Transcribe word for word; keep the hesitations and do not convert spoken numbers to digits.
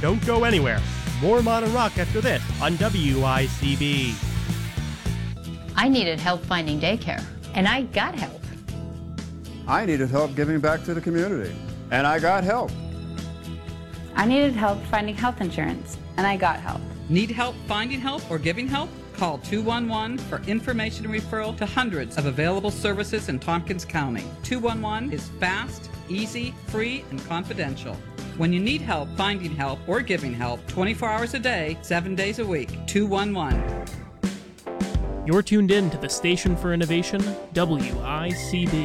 Don't go anywhere. More Modern Rock after this on W I C B. I needed help finding daycare, and I got help. I needed help giving back to the community, and I got help. I needed help finding health insurance, and I got help. Need help finding help or giving help? Call two one one for information and referral to hundreds of available services in Tompkins County. two one one is fast, easy, free, and confidential. When you need help finding help or giving help, twenty-four hours a day, seven days a week, two one one. You're tuned in to the Station for Innovation, W I C B.